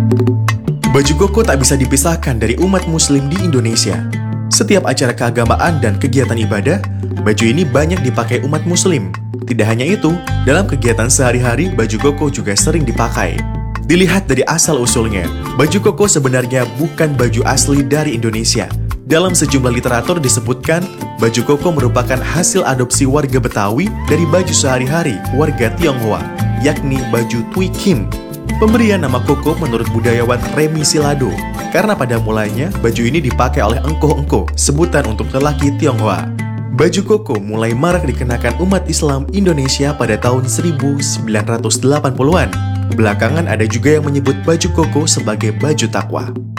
Baju koko tak bisa dipisahkan dari umat muslim di Indonesia. Setiap acara keagamaan dan kegiatan ibadah, baju ini banyak dipakai umat muslim. Tidak hanya itu, dalam kegiatan sehari-hari, baju koko juga sering dipakai. Dilihat dari asal-usulnya, baju koko sebenarnya bukan baju asli dari Indonesia. Dalam sejumlah literatur disebutkan, baju koko merupakan hasil adopsi warga Betawi dari baju sehari-hari warga Tionghoa, yakni baju Tui Kim. Pemberian nama koko menurut budayawan Remi Silado, karena pada mulanya baju ini dipakai oleh engkoh-engkoh, sebutan untuk lelaki Tionghoa. Baju koko mulai marak dikenakan umat Islam Indonesia pada tahun 1980-an. Belakangan ada juga yang menyebut baju koko sebagai baju takwa.